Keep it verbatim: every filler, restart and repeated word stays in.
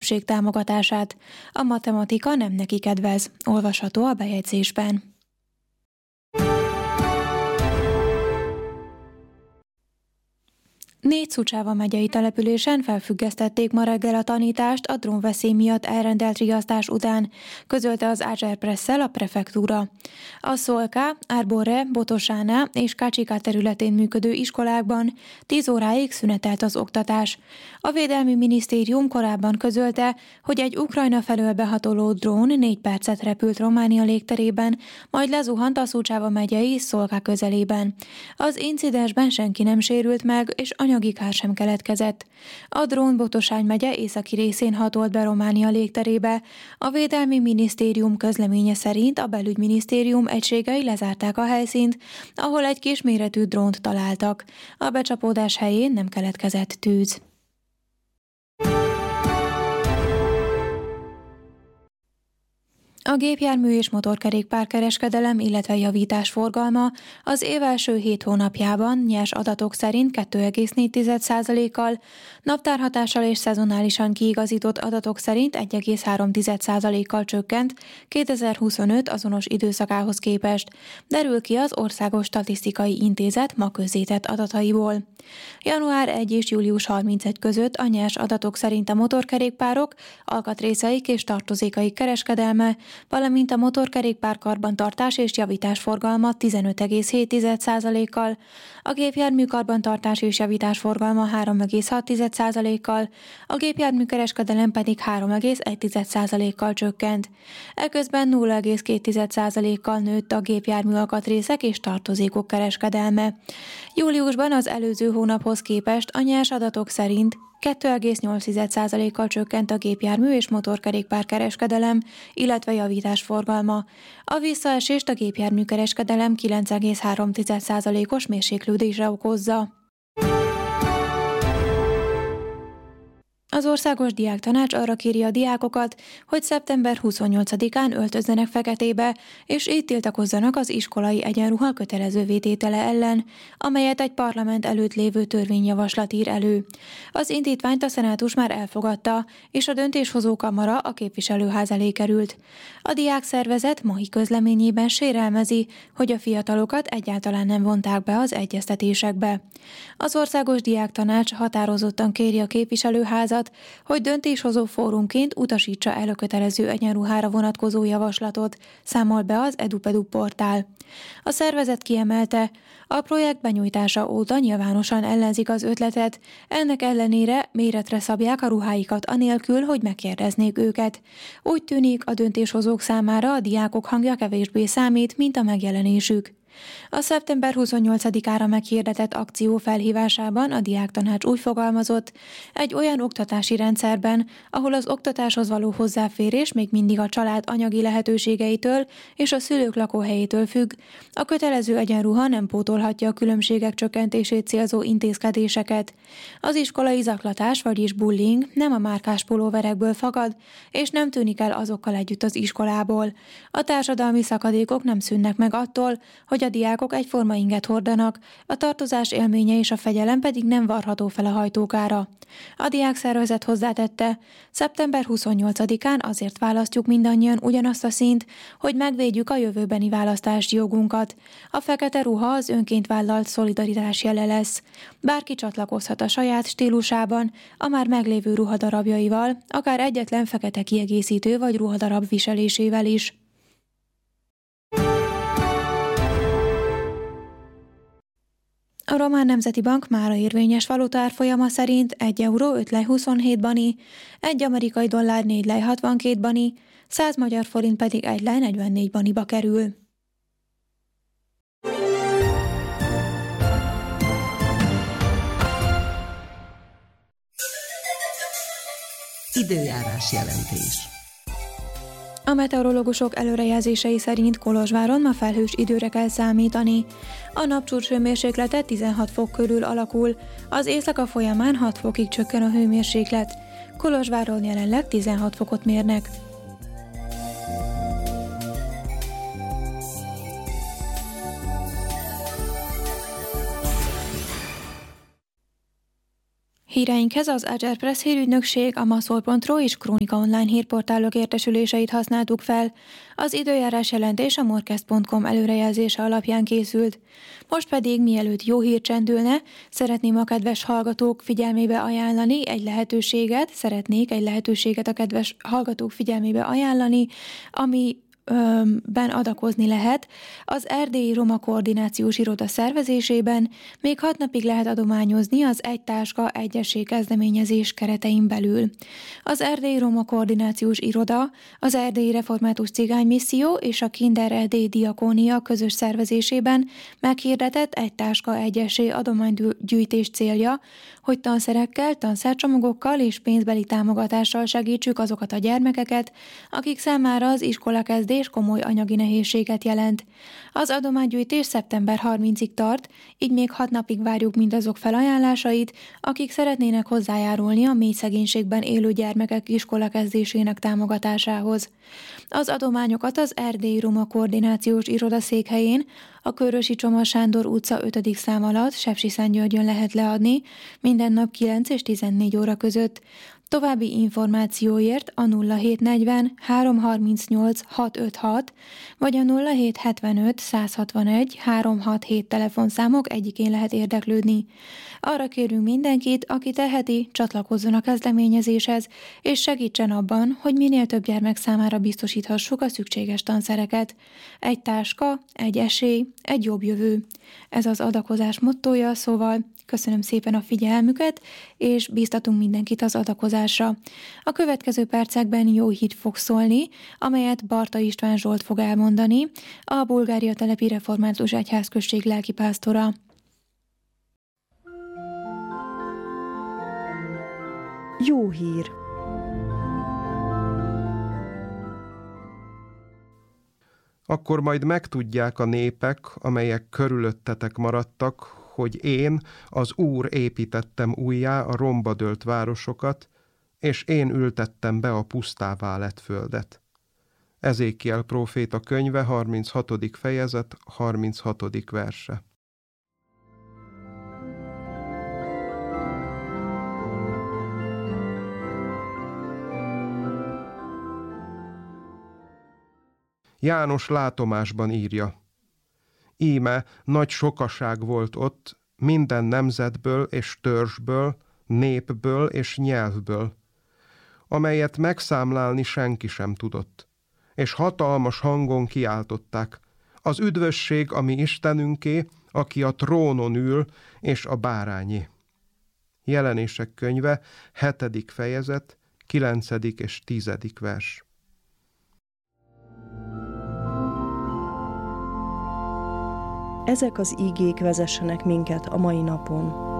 többség támogatását. A matematika nem neki kedvez, olvasható a bejegyzésben. Négy Szucsáva megyei településen felfüggesztették ma reggel a tanítást a drónveszély miatt elrendelt riasztás után, közölte az Áger Presszel a prefektúra. A Szolká, Arborre, Botosáná és Kácsiká területén működő iskolákban tíz óráig szünetelt az oktatás. A Védelmi Minisztérium korábban közölte, hogy egy Ukrajna felől behatoló drón négy percet repült Románia légterében, majd lezuhant a Szucsáva megyei Szolká közelében. Az incidensben senki nem sérült meg, és anyagi kár sem keletkezett. A drón Botosány megye északi részén hatolt be Románia légterébe. A Védelmi Minisztérium közleménye szerint a Belügyminisztérium egységei lezárták a helyszínt, ahol egy kisméretű drónt találtak. A becsapódás helyén nem keletkezett tűz. A gépjármű és motorkerékpárkereskedelem, illetve javítás forgalma az év első hét hónapjában nyers adatok szerint kettő egész négy százalékkal, naptárhatással és szezonálisan kiigazított adatok szerint egy egész három százalékkal csökkent kétezer-huszonöt azonos időszakához képest, derül ki az Országos Statisztikai Intézet ma közzétett adataiból. január elseje és július harmincegy között a nyers adatok szerint a motorkerékpárok, alkatrészeik és tartozékaik kereskedelme, valamint a motorkerékpár karbantartás és javítás forgalma tizenöt egész hét százalékkal, a gépjármű karbantartás és javítás forgalma három egész hat százalékkal, a gépjármű kereskedelem pedig három egész egy százalékkal csökkent. Eközben nulla egész két százalékkal nőtt a gépjármű alkatrészek és tartozékok kereskedelme. Júliusban az előző hónaphoz képest a nyers adatok szerint kettő egész nyolc százalékkal csökkent a gépjármű és motorkerékpár kereskedelem, illetve javítás forgalma. A visszaesést a gépjármű kereskedelem kilenc egész három százalékos mérséklődésre okozza. Az Országos Diáktanács arra kéri a diákokat, hogy szeptember huszonnyolcadikán öltözzenek feketébe, és így tiltakozzanak az iskolai egyenruha kötelező vététele ellen, amelyet egy parlament előtt lévő törvényjavaslat ír elő. Az indítványt a Szenátus már elfogadta, és a döntéshozó kamara a képviselőház elé került. A diákszervezet mai közleményében sérelmezi, hogy a fiatalokat egyáltalán nem vonták be az egyeztetésekbe. Az Országos Diáktanács határozottan kéri a képviselőházat, hogy döntéshozó fórumként utasítsa el a kötelező egyenruhára vonatkozó javaslatot, számol be az EduPedu portál. A szervezet kiemelte, a projekt benyújtása óta nyilvánosan ellenzik az ötletet, ennek ellenére méretre szabják a ruháikat anélkül, hogy megkérdeznék őket. Úgy tűnik, a döntéshozók számára a diákok hangja kevésbé számít, mint a megjelenésük. A szeptember huszonnyolcadikára meghirdetett akció felhívásában a Diáktanács úgy fogalmazott, egy olyan oktatási rendszerben, ahol az oktatáshoz való hozzáférés még mindig a család anyagi lehetőségeitől és a szülők lakóhelyétől függ, a kötelező egyenruha nem pótolhatja a különbségek csökkentését célzó intézkedéseket. Az iskolai zaklatás, vagyis bullying nem a márkás pulóverekből fakad, és nem tűnik el azokkal együtt az iskolából. A társadalmi szakadékok nem szűnnek meg attól, hogy a diákok egyforma inget hordanak, a tartozás élménye és a fegyelem pedig nem varható fel a hajtókára. A diákszervezet hozzátette, szeptember huszonnyolcadikán azért választjuk mindannyian ugyanazt a színt, hogy megvédjük a jövőbeni választási jogunkat. A fekete ruha az önként vállalt szolidaritás jele lesz. Bárki csatlakozhat a saját stílusában, a már meglévő ruhadarabjaival, akár egyetlen fekete kiegészítő vagy ruhadarab viselésével is. A Román Nemzeti Bank mára érvényes valutárfolyama szerint egy euró öt lej huszonhét bani, egy amerikai dollár négy lej hatvankét bani, száz magyar forint pedig egy lej negyvennégy baniba kerül. Időjárás jelentés. A meteorológusok előrejelzései szerint Kolozsváron ma felhős időre kell számítani. A napcsúcs hőmérséklete tizenhat fok körül alakul, az éjszaka folyamán hat fokig csökken a hőmérséklet. Kolozsváron jelenleg tizenhat fokot mérnek. Híreinkhez az Agile Press hírügynökség, a maszol pont ru és Krónika Online hírportálok értesüléseit használtuk fel. Az időjárás jelentés a morkest pont com előrejelzése alapján készült. Most pedig, mielőtt jó hír csendülne, szeretném a kedves hallgatók figyelmébe ajánlani egy lehetőséget, szeretnék egy lehetőséget a kedves hallgatók figyelmébe ajánlani, ami ben adakozni lehet. Az Erdélyi Roma Koordinációs Iroda szervezésében még hat napig lehet adományozni az Egy Táska Egyesség kezdeményezés keretein belül. Az Erdélyi Roma Koordinációs Iroda, az Erdélyi Református Cigány Misszió és a Kinder Erdély Diakónia közös szervezésében meghirdetett Egy Táska Egyesség adománygyűjtés célja, hogy tanszerekkel, tanszercsomagokkal és pénzbeli támogatással segítsük azokat a gyermekeket, akik számára az iskolakezdés komoly anyagi nehézséget jelent. Az adománygyűjtés szeptember harmincadikáig tart, így még hat napig várjuk mindazok felajánlásait, akik szeretnének hozzájárulni a mély szegénységben élő gyermekek iskolakezdésének támogatásához. Az adományokat az Erdélyi Roma Koordinációs Iroda székhelyén, a Körösi Csoma Sándor utca ötödik szám alatt Sepsiszentgyörgyön lehet leadni, minden nap kilenc és tizennégy óra között. További információért a nulla hét negyven három harmincnyolc hat ötvenhat vagy a nulla hét hetvenöt száz hatvanegy három hatvanhét telefonszámok egyikén lehet érdeklődni. Arra kérünk mindenkit, aki teheti, csatlakozzon a kezdeményezéshez, és segítsen abban, hogy minél több gyermek számára biztosíthassuk a szükséges tanszereket. Egy táska, egy esély, egy jobb jövő. Ez az adakozás mottója, szóval köszönöm szépen a figyelmüket, és bíztatunk mindenkit az adakozásra. A következő percekben jó hír fog szólni, amelyet Barta István Zsolt fog elmondani, a Bulgária Telepi Református Egyházközség lelkipásztora. Jó hír! Akkor majd megtudják a népek, amelyek körülöttetek maradtak, hogy én, az Úr építettem újjá a romba dőlt városokat, és én ültettem be a pusztává lett földet. Ezékiel próféta könyve, harminchatodik fejezet, harminchatodik verse. János látomásban írja: Íme nagy sokaság volt ott, minden nemzetből és törzsből, népből és nyelvből, amelyet megszámlálni senki sem tudott, és hatalmas hangon kiáltották: az üdvösség a mi Istenünké, aki a trónon ül, és a bárányé. Jelenések könyve, hetedik fejezet, kilencedik és tizedik vers. Ezek az ígék vezessenek minket a mai napon.